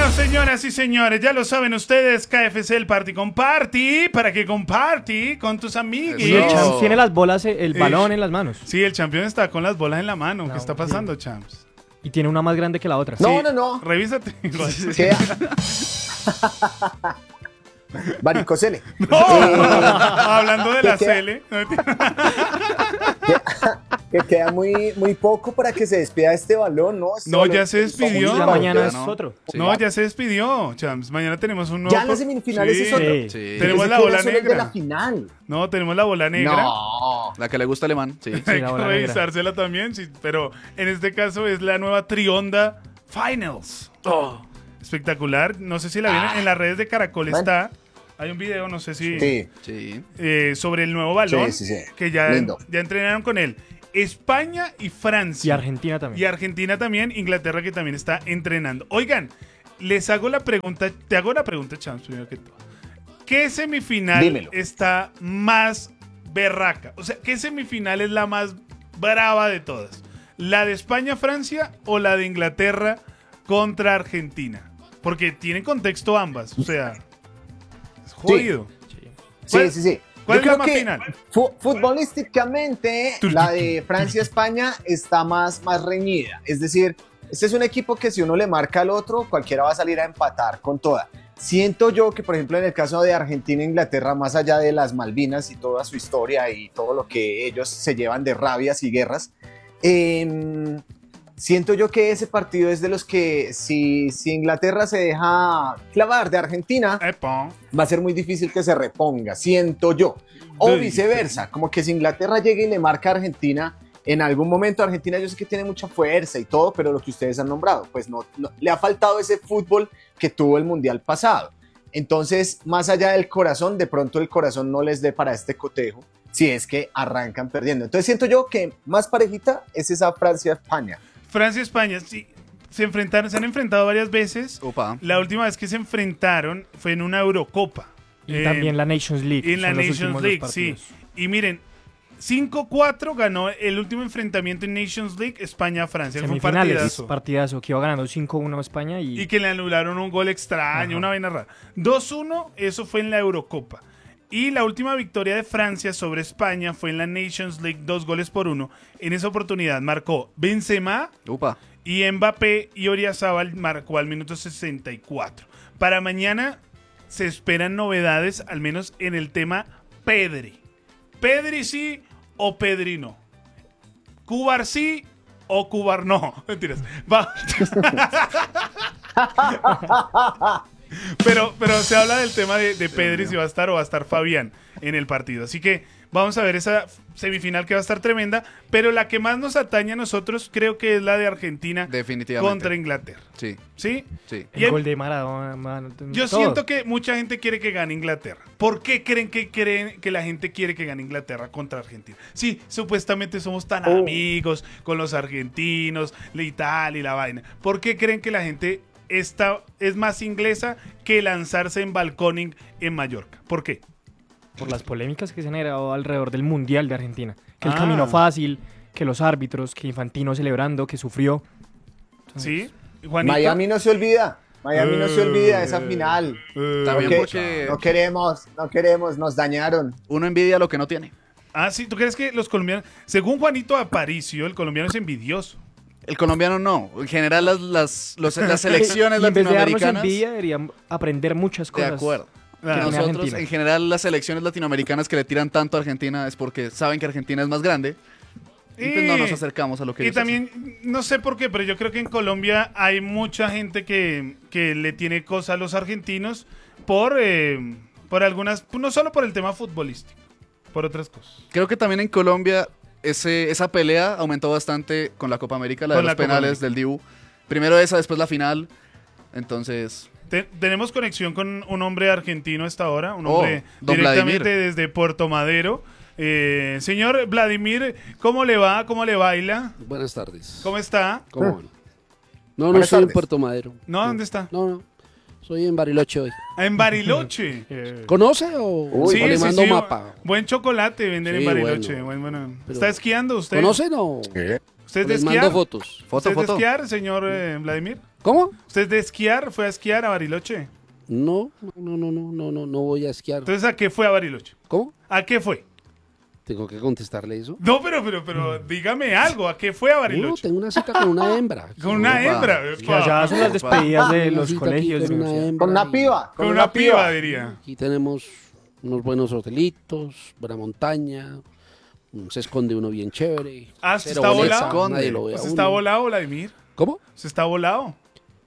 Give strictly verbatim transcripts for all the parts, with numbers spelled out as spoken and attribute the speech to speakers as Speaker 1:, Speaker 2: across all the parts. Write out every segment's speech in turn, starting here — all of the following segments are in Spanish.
Speaker 1: Bueno, señoras y señores, ya lo saben ustedes, K F C, el Party con Party, para que comparty con tus amigos.
Speaker 2: Sí, el Champs tiene las bolas, el balón
Speaker 1: Eh,
Speaker 2: en las manos.
Speaker 1: Sí, el campeón está con las bolas en la mano.
Speaker 2: No,
Speaker 1: ¿Qué está pasando, Champs?
Speaker 2: Y tiene una más grande que la otra.
Speaker 3: No,
Speaker 1: Sí,
Speaker 3: no, no.
Speaker 1: Revísate.
Speaker 3: Queda. Varicocele.
Speaker 1: No, hablando de
Speaker 3: ¿qué
Speaker 1: la
Speaker 3: queda?
Speaker 1: Cele.
Speaker 3: Que queda muy, muy poco para que se despida este balón, ¿no? Este
Speaker 1: No,
Speaker 3: balón
Speaker 1: ya se
Speaker 3: es
Speaker 1: despidió.
Speaker 3: muy
Speaker 2: Ya
Speaker 3: largo.
Speaker 2: mañana
Speaker 4: ya
Speaker 2: es
Speaker 4: no.
Speaker 2: otro.
Speaker 4: Sí.
Speaker 1: No, ya se despidió, Champs. Mañana tenemos un nuevo.
Speaker 3: Ya en las semifinales
Speaker 1: Sí.
Speaker 3: es otro.
Speaker 2: Sí.
Speaker 4: Sí.
Speaker 1: Tenemos
Speaker 3: Pensé
Speaker 1: la
Speaker 3: que
Speaker 1: bola
Speaker 3: era solo el de
Speaker 1: negra.
Speaker 3: la final.
Speaker 1: No, tenemos la bola negra.
Speaker 3: No.
Speaker 4: La que le gusta alemán, sí.
Speaker 1: Hay
Speaker 2: la
Speaker 1: que
Speaker 2: bola negra.
Speaker 1: revisársela también, sí, pero en este caso es la nueva Trionda Finals. Espectacular. No sé si la vieron. En las redes de Caracol
Speaker 3: Bueno.
Speaker 1: está. Hay un video, no sé si.
Speaker 3: Sí.
Speaker 4: Sí.
Speaker 1: eh, sobre el nuevo balón.
Speaker 3: Sí, sí, sí.
Speaker 1: Que ya,
Speaker 3: Lindo.
Speaker 1: ya entrenaron con él. España y Francia.
Speaker 2: Y Argentina también.
Speaker 1: Y Argentina también. Inglaterra que también está entrenando. Oigan, les hago la pregunta. Te hago la pregunta, Champs, primero que todo. ¿Qué semifinal
Speaker 3: Dímelo.
Speaker 1: está más berraca? O sea, ¿qué semifinal es la más brava de todas? ¿La de España-Francia o la de Inglaterra contra Argentina? Porque tienen contexto ambas. O sea, es jodido. ¿Cuál-
Speaker 3: Sí, sí, sí.
Speaker 1: ¿Cuál
Speaker 3: Yo
Speaker 1: es la
Speaker 3: creo
Speaker 1: más
Speaker 3: que
Speaker 1: final?
Speaker 3: fu- futbolísticamente, la de Francia-España está más, más reñida. Es decir, este es un equipo que si uno le marca al otro, cualquiera va a salir a empatar con toda. Siento yo que, por ejemplo, en el caso de Argentina e Inglaterra, más allá de las Malvinas y toda su historia y todo lo que ellos se llevan de rabias y guerras, eh, siento yo que ese partido es de los que si, si Inglaterra se deja clavar de Argentina,
Speaker 1: Epa.
Speaker 3: va a ser muy difícil que se reponga, siento yo. O
Speaker 1: Muy
Speaker 3: viceversa, como que si Inglaterra llega y le marca a Argentina, en algún momento Argentina yo sé que tiene mucha fuerza y todo, pero lo que ustedes han nombrado, pues no, no- le ha faltado ese fútbol que tuvo el Mundial pasado. Entonces, más allá del corazón, de pronto el corazón no les dé para este cotejo, si es que arrancan perdiendo. Entonces siento yo que más parejita es esa Francia-España.
Speaker 1: Francia y España, sí. Se enfrentaron, se han enfrentado varias veces.
Speaker 4: Opa.
Speaker 1: La última vez que se enfrentaron fue en una Eurocopa.
Speaker 2: Y
Speaker 1: Eh,
Speaker 2: también la Nations League.
Speaker 1: En la
Speaker 2: son los
Speaker 1: Nations
Speaker 2: últimos dos
Speaker 1: League, sí.
Speaker 2: partidos.
Speaker 1: Y miren, cinco cuatro ganó el último enfrentamiento en Nations League España-Francia. Fue un
Speaker 2: Semifinales,
Speaker 1: partidazo.
Speaker 2: partidazo, que iba ganando cinco uno España y,
Speaker 1: Y que le anularon un gol extraño,
Speaker 2: Ajá.
Speaker 1: una vaina rara. dos uno, eso fue en la Eurocopa. Y la última victoria de Francia sobre España fue en la Nations League, dos goles por uno. En esa oportunidad marcó Benzema
Speaker 4: Upa.
Speaker 1: y Mbappé, y Oriazábal marcó al minuto sesenta y cuatro. Para mañana se esperan novedades, al menos en el tema Pedri. Pedri sí o Pedri no. Cubar sí o Cubar no. Mentiras. Va. Pero, pero se habla del tema de, de Pedri, si va a estar o va a estar Fabián en el partido. Así que vamos a ver esa semifinal que va a estar tremenda. Pero la que más nos atañe a nosotros creo que es la de Argentina
Speaker 4: Definitivamente.
Speaker 1: contra Inglaterra.
Speaker 4: Sí,
Speaker 1: ¿Sí?
Speaker 4: sí.
Speaker 2: el
Speaker 1: Y hay-
Speaker 2: gol de Maradona. man,
Speaker 1: yo
Speaker 2: todo.
Speaker 1: siento que mucha gente quiere que gane Inglaterra. ¿Por qué creen que creen que la gente quiere que gane Inglaterra contra Argentina? Sí, supuestamente somos tan
Speaker 3: Oh.
Speaker 1: amigos con los argentinos, y tal y la vaina. ¿Por qué creen que la gente está, es más inglesa que lanzarse en balconing en Mallorca? ¿Por qué?
Speaker 2: Por las polémicas que se han generado alrededor del Mundial de Argentina. Que el
Speaker 1: Ah.
Speaker 2: camino fácil, que los árbitros, que Infantino celebrando, que sufrió.
Speaker 1: ¿Sí? Juanito.
Speaker 3: Miami no se olvida, Miami no se olvida de esa
Speaker 1: Eh,
Speaker 3: final.
Speaker 1: eh,
Speaker 4: También
Speaker 3: Ok,
Speaker 4: porque
Speaker 3: No queremos, no queremos, nos dañaron.
Speaker 4: uno envidia lo que no tiene.
Speaker 1: Ah, sí, ¿tú crees que los colombianos, según Juanito Aparicio, el colombiano es envidioso?
Speaker 4: El colombiano no. En general las, las, los- las selecciones
Speaker 2: Y en vez de darnos
Speaker 4: latinoamericanas...
Speaker 2: envidia, deberían aprender muchas
Speaker 4: De
Speaker 2: cosas.
Speaker 4: acuerdo. Que
Speaker 1: Ah,
Speaker 4: nosotros,
Speaker 2: Argentina.
Speaker 4: en general, las selecciones latinoamericanas que le tiran tanto a Argentina es porque saben que Argentina es más grande. Y pues no nos acercamos a lo que
Speaker 1: Y
Speaker 4: ellos
Speaker 1: también, no sé por qué, pero yo creo que en Colombia hay mucha gente que, que le tiene cosa a los argentinos por, eh, por algunas, no solo por el tema futbolístico, por otras cosas.
Speaker 4: hacen. Creo que también en Colombia ese, esa pelea aumentó bastante con la Copa América, la
Speaker 1: Con
Speaker 4: de
Speaker 1: la
Speaker 4: los
Speaker 1: Copa
Speaker 4: penales
Speaker 1: América.
Speaker 4: del Dibu. Primero esa, después la final. Entonces,
Speaker 1: Te- tenemos conexión con un hombre argentino a esta hora, un
Speaker 4: Oh,
Speaker 1: hombre
Speaker 4: don
Speaker 1: directamente
Speaker 4: Vladimir.
Speaker 1: desde Puerto Madero. Eh, señor Vladimir, ¿cómo le va? ¿Cómo le baila?
Speaker 5: Buenas tardes.
Speaker 1: ¿Cómo está?
Speaker 5: ¿Cómo van? No, no
Speaker 3: Buenas
Speaker 5: estoy en
Speaker 3: tardes.
Speaker 5: Puerto Madero.
Speaker 1: ¿No? ¿Dónde está?
Speaker 5: No, no. Soy en Bariloche hoy.
Speaker 1: En Bariloche.
Speaker 5: ¿Conoce o,
Speaker 3: Uy,
Speaker 5: o le mando mapa?
Speaker 1: Buen chocolate venden en
Speaker 5: Sí,
Speaker 1: Bariloche.
Speaker 5: bueno.
Speaker 1: Bueno, bueno.
Speaker 5: Pero-
Speaker 1: ¿Está esquiando usted?
Speaker 5: ¿Conocen o,
Speaker 1: ¿Usted
Speaker 5: o
Speaker 1: es de
Speaker 5: les
Speaker 1: esquiar?
Speaker 5: mando fotos?
Speaker 4: foto,
Speaker 1: ¿Usted es de
Speaker 4: foto.
Speaker 1: esquiar, señor eh, Vladimir?
Speaker 5: ¿Cómo?
Speaker 1: ¿Usted de esquiar? ¿Fue a esquiar a Bariloche?
Speaker 5: No, no, no, no, no, no, no voy a esquiar.
Speaker 1: Entonces, ¿a qué fue a Bariloche?
Speaker 5: ¿Cómo?
Speaker 1: ¿A qué fue?
Speaker 5: ¿Tengo que contestarle eso?
Speaker 1: No, pero, pero, pero, dígame algo. ¿A qué fue a
Speaker 5: No,
Speaker 1: Bariloche?
Speaker 5: tengo una cita con una hembra.
Speaker 1: Con una
Speaker 4: Opa.
Speaker 1: hembra.
Speaker 2: Que
Speaker 1: epa.
Speaker 2: allá hacen las despedidas de
Speaker 5: Una
Speaker 2: los
Speaker 5: cita
Speaker 2: colegios.
Speaker 5: aquí
Speaker 2: de
Speaker 5: con una
Speaker 2: universidad.
Speaker 5: hembra
Speaker 3: Con una
Speaker 5: y
Speaker 3: piba.
Speaker 1: Con una piba, diría.
Speaker 5: Aquí tenemos unos buenos hotelitos, buena montaña, mm, se esconde uno bien chévere.
Speaker 1: Ah, ¿se
Speaker 5: cero
Speaker 1: está
Speaker 5: boleta,
Speaker 1: volado?
Speaker 5: nadie lo ve a
Speaker 1: ¿Se
Speaker 5: uno.
Speaker 1: está volado, Vladimir?
Speaker 5: ¿Cómo?
Speaker 1: ¿Se está volado?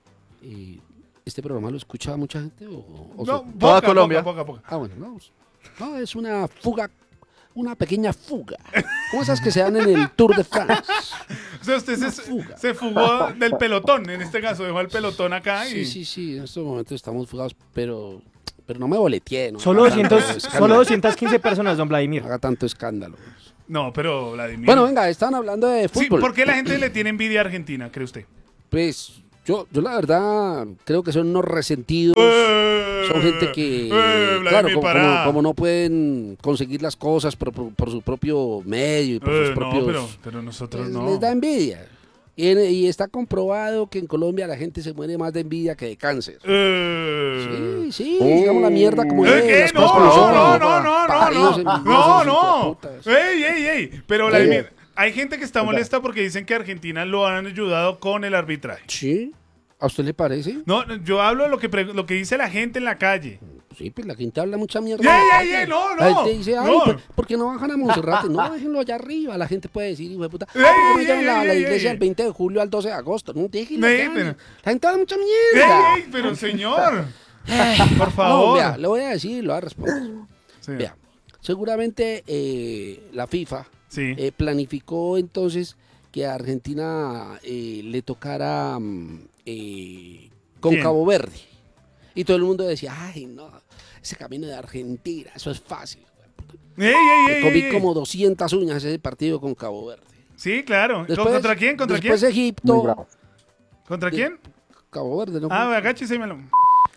Speaker 5: Eh, ¿Este programa lo escucha mucha gente o, o
Speaker 1: No,
Speaker 5: se-
Speaker 4: Toda
Speaker 1: poca,
Speaker 4: Colombia.
Speaker 1: Poca, poca, poca.
Speaker 5: Ah, bueno, vamos. No, es una fuga, una pequeña fuga. ¿Cómo esas que se dan en el Tour de France?
Speaker 1: O sea, usted se,
Speaker 5: fuga.
Speaker 1: se fugó del pelotón, en este caso, dejó el pelotón acá y...
Speaker 5: Sí, sí, sí, en estos momentos estamos fugados, pero, pero no me boleteé. No
Speaker 2: Solo,
Speaker 5: haga tanto
Speaker 2: doscientos,
Speaker 5: escándalo.
Speaker 2: solo doscientas quince personas, don
Speaker 5: No
Speaker 2: Vladimir.
Speaker 5: haga tanto escándalo.
Speaker 1: No, pero Vladimir...
Speaker 5: Bueno, venga, estaban hablando de
Speaker 1: Sí,
Speaker 5: fútbol.
Speaker 1: ¿por qué la gente le tiene envidia a Argentina, cree usted?
Speaker 5: Pues yo, yo la verdad creo que son unos resentidos. Son gente que,
Speaker 1: Eh,
Speaker 5: claro,
Speaker 1: Vladimir,
Speaker 5: como,
Speaker 1: pará.
Speaker 5: como- como no pueden conseguir las cosas por, por- por su propio medio y por
Speaker 1: Eh,
Speaker 5: sus propios...
Speaker 1: no, pero, pero nosotros
Speaker 5: les,
Speaker 1: no.
Speaker 5: les da envidia. Y, en- y está comprobado que en Colombia la gente se muere más de envidia que de cáncer.
Speaker 1: Eh...
Speaker 5: Sí, sí, digamos la mierda como
Speaker 1: ¿Eh,
Speaker 5: es.
Speaker 1: qué?
Speaker 5: las
Speaker 1: No,
Speaker 5: cosas como
Speaker 1: no,
Speaker 5: son.
Speaker 1: no, no, no, no,
Speaker 5: Paridos
Speaker 1: no,
Speaker 5: envidiosos,
Speaker 1: no, no.
Speaker 5: hijueputas.
Speaker 1: Ey, ey, ey. Pero Vladimir, hay gente que está molesta porque dicen que Argentina lo han ayudado con el arbitraje.
Speaker 5: Sí, ¿a usted le parece?
Speaker 1: No, yo hablo de lo que, pre- lo que dice la gente en la calle.
Speaker 5: Sí, pues la gente habla mucha mierda.
Speaker 1: ¡Ey,
Speaker 5: en la
Speaker 1: ey,
Speaker 5: calle.
Speaker 1: ey! No,
Speaker 5: La
Speaker 1: no,
Speaker 5: gente dice, ay,
Speaker 1: no.
Speaker 5: ¿por, por qué no bajan a Monserrate? No, déjenlo allá arriba. La gente puede decir, hijo de puta,
Speaker 1: Ey,
Speaker 5: ¿por qué no
Speaker 1: ey,
Speaker 5: llevan
Speaker 1: ey,
Speaker 5: la, la
Speaker 1: ey,
Speaker 5: iglesia
Speaker 1: ey.
Speaker 5: del veinte de julio al doce de agosto? No, déjenlo
Speaker 1: Ey,
Speaker 5: allá.
Speaker 1: pero-
Speaker 5: La gente habla mucha
Speaker 1: ¡Ey,
Speaker 5: mierda.
Speaker 1: ey! Pero señor, por
Speaker 5: No,
Speaker 1: favor.
Speaker 5: vea, le voy a decir, lo voy a responder.
Speaker 1: Sí.
Speaker 5: Vea, seguramente eh, la FIFA
Speaker 1: Sí.
Speaker 5: eh, planificó entonces que a Argentina eh, le tocara mm, eh, con
Speaker 1: ¿Quién?
Speaker 5: Cabo Verde. Y todo el mundo decía, ay, no, ese camino de Argentina, eso es fácil.
Speaker 1: ¡Ey, ey,
Speaker 5: Me
Speaker 1: ey!
Speaker 5: comí
Speaker 1: ey.
Speaker 5: como doscientas uñas ese partido con Cabo Verde.
Speaker 1: Sí, claro.
Speaker 5: Después-
Speaker 1: ¿Contra quién? ¿Contra
Speaker 5: después
Speaker 1: quién?
Speaker 5: Egipto.
Speaker 3: Muy bravo.
Speaker 1: ¿Contra
Speaker 5: de-
Speaker 1: quién?
Speaker 5: Cabo Verde, ¿no?
Speaker 1: Ah, agáchese y me lo...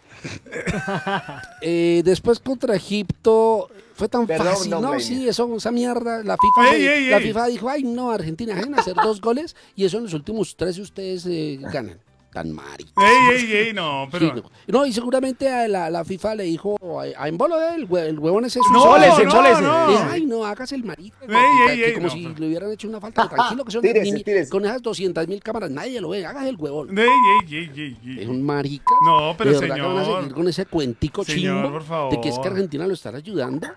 Speaker 5: Eh, después contra Egipto fue tan
Speaker 3: Perdón,
Speaker 5: fácil,
Speaker 3: don
Speaker 5: ¿no?
Speaker 3: Vladimir.
Speaker 5: Sí, eso, esa mierda. La FIFA,
Speaker 1: Ey,
Speaker 5: se-
Speaker 1: ey,
Speaker 5: la
Speaker 1: ey.
Speaker 5: FIFA dijo, ay, no, Argentina, dejen hacer dos goles y eso en los últimos tres ustedes eh, ganan. Tan maricas.
Speaker 1: ¡Ey, ey, ey! No, pero...
Speaker 5: Sí, no. No, y seguramente a la, la FIFA le dijo a, a Embolo, el, hue- el huevón ese es un
Speaker 1: No,
Speaker 2: Sólese,
Speaker 1: no,
Speaker 2: sólese.
Speaker 1: no.
Speaker 5: Le dije, ay, no, hagas el marica.
Speaker 1: Ey,
Speaker 5: que-
Speaker 1: ey,
Speaker 5: que
Speaker 1: ey,
Speaker 5: como
Speaker 1: no,
Speaker 5: si
Speaker 1: pero-
Speaker 5: le hubieran hecho una falta. Tranquilo, que son
Speaker 3: Tírese,
Speaker 5: ni-
Speaker 3: tírese.
Speaker 5: con esas doscientas mil cámaras, nadie lo ve. Hagas el huevón.
Speaker 1: ¡Ey, ey, ey, ey! ey.
Speaker 5: Es un marica.
Speaker 1: No, pero
Speaker 5: ¿De verdad que van a
Speaker 1: señor.
Speaker 5: seguir con ese cuentico
Speaker 1: Señor,
Speaker 5: chimbo
Speaker 1: por favor.
Speaker 5: de que es que Argentina lo estará ayudando?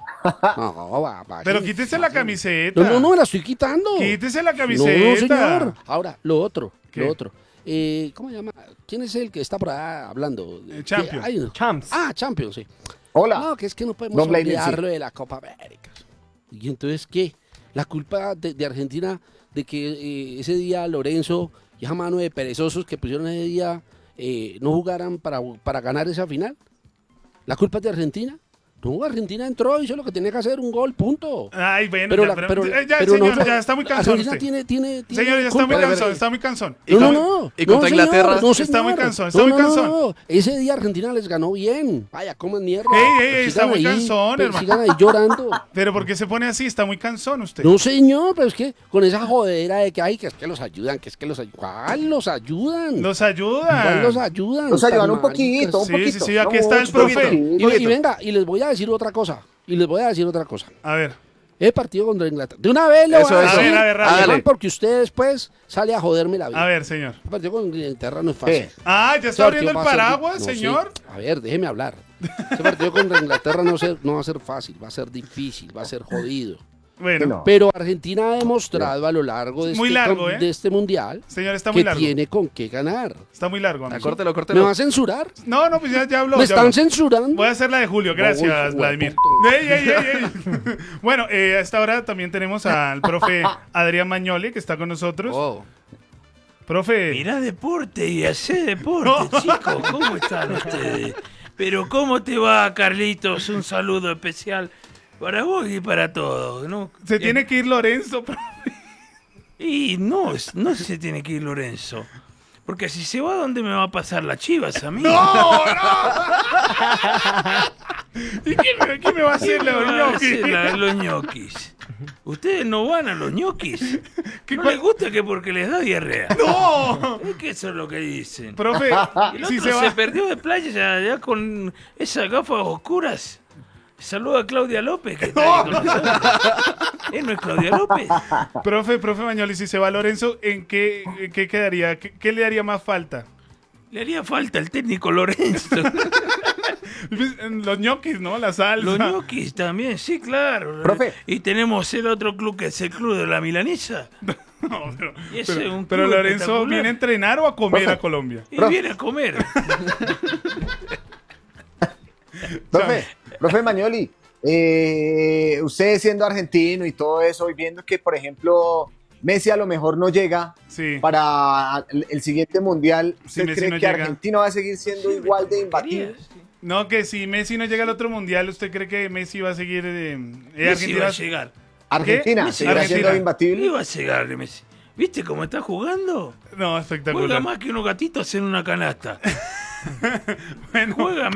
Speaker 5: No, va, va.
Speaker 1: Pero
Speaker 5: sí.
Speaker 1: quítese la camiseta.
Speaker 5: No, no, no, me la estoy quitando.
Speaker 1: Quítese la
Speaker 5: No,
Speaker 1: camiseta.
Speaker 5: no, señor. Ahora, lo otro,
Speaker 1: ¿Qué?
Speaker 5: lo otro. Eh, ¿Cómo se llama? ¿Quién es el que está por ahí hablando?
Speaker 1: Eh, Champions.
Speaker 5: Ay, no.
Speaker 2: Champs.
Speaker 5: Ah, Champions, sí.
Speaker 3: Hola.
Speaker 5: No, que es que no podemos
Speaker 3: Don Vladimir,
Speaker 5: olvidar
Speaker 3: sí.
Speaker 5: lo de la Copa América. ¿Y entonces qué? La culpa de, de Argentina de que eh, ese día Lorenzo y esa mano de perezosos que pusieron ese día eh, no jugaran para, para ganar esa final. ¿La culpa es de Argentina? No, Argentina entró, hizo lo que tenía que hacer, un gol, punto.
Speaker 1: Ay, bueno,
Speaker 5: Pero,
Speaker 1: ya,
Speaker 5: la-
Speaker 1: pero,
Speaker 5: pero-
Speaker 1: eh, ya,
Speaker 5: pero
Speaker 1: señor,
Speaker 5: nosotros-
Speaker 1: ya está muy cansón
Speaker 5: Argentina
Speaker 1: usted.
Speaker 5: tiene, tiene, tiene
Speaker 1: Señor, ya está muy
Speaker 5: culpa.
Speaker 1: cansón, está muy cansón.
Speaker 4: Y
Speaker 5: No,
Speaker 4: con-
Speaker 5: no, no.
Speaker 4: y contra
Speaker 5: No,
Speaker 4: Inglaterra
Speaker 5: señor, no,
Speaker 1: está
Speaker 5: señor.
Speaker 1: muy cansón, está
Speaker 5: No,
Speaker 1: muy
Speaker 5: no, no,
Speaker 1: cansón.
Speaker 5: no. Ese día Argentina les ganó bien. Vaya, coman mierda.
Speaker 1: Ey, ey, ey,
Speaker 5: Sigan
Speaker 1: está muy
Speaker 5: ahí,
Speaker 1: cansón,
Speaker 5: pero
Speaker 1: hermano.
Speaker 5: Sigan ahí llorando.
Speaker 1: Pero ¿por qué se pone así? Está muy cansón usted.
Speaker 5: No, señor, pero es que con esa jodera de que hay, que es que los ayudan, que es que los ayudan. ¿Cuál los ayudan?
Speaker 1: Los
Speaker 5: ¿Cuál
Speaker 1: ayudan.
Speaker 5: los ayudan?
Speaker 3: Nos
Speaker 5: Tan
Speaker 3: ayudan un
Speaker 5: maricas.
Speaker 3: poquito, un
Speaker 1: Sí,
Speaker 3: poquito.
Speaker 1: sí, sí, aquí
Speaker 3: No
Speaker 1: está el
Speaker 3: mucho,
Speaker 1: profe.
Speaker 3: poquito,
Speaker 5: Y, y
Speaker 3: poquito.
Speaker 5: venga, y les voy a decir otra cosa. Y les voy a decir otra cosa.
Speaker 1: A ver.
Speaker 5: El partido contra Inglaterra. De una vez le voy
Speaker 4: Eso,
Speaker 5: a
Speaker 4: eso.
Speaker 5: decir.
Speaker 1: A ver, a ver,
Speaker 5: Además,
Speaker 4: hágale.
Speaker 5: porque usted después sale a joderme la vida.
Speaker 1: A ver, señor.
Speaker 5: El partido contra Inglaterra no es fácil.
Speaker 3: ¿Qué?
Speaker 1: Ah, ya
Speaker 5: Ese
Speaker 1: está abriendo el
Speaker 5: partido va a ser
Speaker 1: paraguas,
Speaker 5: di- no,
Speaker 1: señor.
Speaker 5: sí. A ver, déjeme hablar. Ese partido contra Inglaterra no, ser- no va a ser fácil, va a ser difícil, va a ser jodido.
Speaker 1: Bueno,
Speaker 3: No.
Speaker 5: Pero Argentina ha demostrado a lo largo de,
Speaker 1: Muy
Speaker 5: este,
Speaker 1: largo,
Speaker 5: com-
Speaker 1: ¿eh?
Speaker 5: de este mundial
Speaker 1: señor, está muy
Speaker 5: que
Speaker 1: largo.
Speaker 5: tiene con qué ganar.
Speaker 1: Está muy largo,
Speaker 4: Ah,
Speaker 1: amigo.
Speaker 4: Córtelo,
Speaker 5: ¿Me
Speaker 4: córtelo.
Speaker 5: va a censurar?
Speaker 1: No, no, pues ya, ya habló.
Speaker 5: ¿Me
Speaker 1: ya
Speaker 5: están
Speaker 1: habló.
Speaker 5: censurando?
Speaker 1: Voy a hacer la de Julio, gracias,
Speaker 5: No, hijo de
Speaker 1: Vladimir.
Speaker 5: puta.
Speaker 1: Ey, ey, ey, ey. Bueno, eh, a esta hora también tenemos al profe Adrián Magnoli, que está con nosotros.
Speaker 4: Oh.
Speaker 1: Profe,
Speaker 6: Mirá deporte y hacé deporte, chicos. ¿Cómo están ustedes? Pero ¿cómo te va, Carlitos? Un saludo especial para vos y para todos, ¿no?
Speaker 1: se
Speaker 6: Eh,
Speaker 1: tiene que ir Lorenzo. profe.
Speaker 6: Y no, no se tiene que ir Lorenzo. Porque si se va, ¿dónde me va a pasar las chivas a mí?
Speaker 1: ¡No, no! ¿Y qué, me- qué me va a hacer la
Speaker 6: ¿Qué me va a hacer
Speaker 1: ñoqui?
Speaker 6: la- los ñoquis? Ustedes no van a los ñoquis.
Speaker 1: ¿Qué
Speaker 6: No
Speaker 1: cual-
Speaker 6: les gusta que porque les da diarrea.
Speaker 1: ¡No!
Speaker 6: Es que eso es lo que dicen.
Speaker 1: Profe,
Speaker 6: Y el
Speaker 1: si
Speaker 6: otro
Speaker 1: se
Speaker 6: se,
Speaker 1: va.
Speaker 6: perdió de playa ya, ya con esas gafas oscuras. Saluda a Claudia López, que está ahí con nosotros. ¿Eh, no es Claudia López?
Speaker 1: Profe, profe Mañoli, si se va Lorenzo, ¿en qué, en qué quedaría? ¿Qué, qué le haría más falta?
Speaker 6: Le haría falta el técnico Lorenzo.
Speaker 1: Los ñoquis, ¿no? La salsa.
Speaker 6: Los ñoquis también, sí, claro.
Speaker 3: Profe.
Speaker 6: Y tenemos el otro club que es el club de la milanesa.
Speaker 1: No, pero,
Speaker 6: Y ese
Speaker 1: pero-
Speaker 6: es un
Speaker 1: pero
Speaker 6: club
Speaker 1: Lorenzo
Speaker 6: espectacular.
Speaker 1: viene a entrenar o a comer
Speaker 3: Profe.
Speaker 1: a Colombia.
Speaker 6: Y
Speaker 3: Profe.
Speaker 6: viene a comer.
Speaker 3: Profe, profe Mañoli, eh, usted siendo argentino y todo eso, y viendo que, por ejemplo, Messi a lo mejor no llega
Speaker 1: Sí.
Speaker 3: para el, el siguiente mundial,
Speaker 1: Si
Speaker 3: ¿usted
Speaker 1: Messi
Speaker 3: cree
Speaker 1: no
Speaker 3: que
Speaker 1: llega.
Speaker 3: Argentina va a seguir siendo igual de imbatible?
Speaker 1: No, que si Messi no llega al otro mundial, ¿usted cree que Messi va a seguir? Eh, eh,
Speaker 6: Messi
Speaker 1: Argentina
Speaker 6: va a
Speaker 1: va-
Speaker 6: llegar.
Speaker 3: Argentina,
Speaker 1: ¿Qué?
Speaker 3: ¿seguirá
Speaker 1: Argentina.
Speaker 3: siendo imbatible?
Speaker 6: Iba a llegar Messi. ¿Viste cómo está jugando?
Speaker 1: No,
Speaker 6: Juega
Speaker 1: espectacular.
Speaker 6: más que unos gatitos en una canasta.
Speaker 1: Bueno,
Speaker 6: Juega